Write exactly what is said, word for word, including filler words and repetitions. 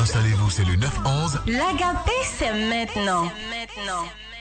Installez-vous, c'est le neuf onze. L'Agapé, c'est maintenant. C'est maintenant.